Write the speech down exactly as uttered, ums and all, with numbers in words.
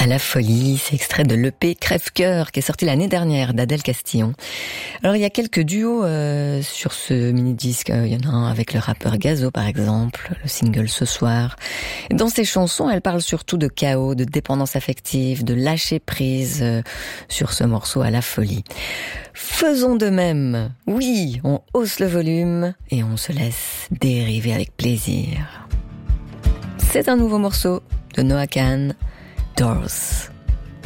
À la folie, c'est extrait de l'E P Crève-Cœur qui est sorti l'année dernière d'Adèle Castillon. Alors il y a quelques duos euh, sur ce mini-disque. Il y en a un avec le rappeur Gazo par exemple, le single Ce soir. Dans ses chansons, elle parle surtout de chaos, de dépendance affective, de lâcher prise euh, sur ce morceau À la folie. Faisons de même. Oui, on hausse le volume et on se laisse dériver avec plaisir. C'est un nouveau morceau de Noah Kahan, Doors.